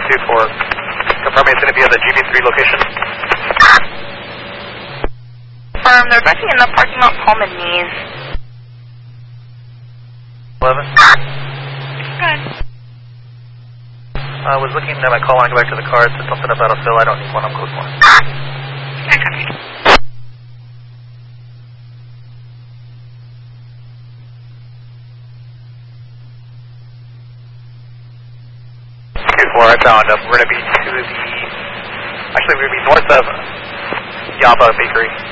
2-4. Confirming it's going to be at the GB3 location. They're directing in the parking lot, Palm and Knees. 11. Good. I was looking at my call line to go back to the car. It said something about a fill. I don't need one. I'm close one. I copy. 2-4, I found them. We're going to be to the... Actually, we're going to be north of Yaba Bakery.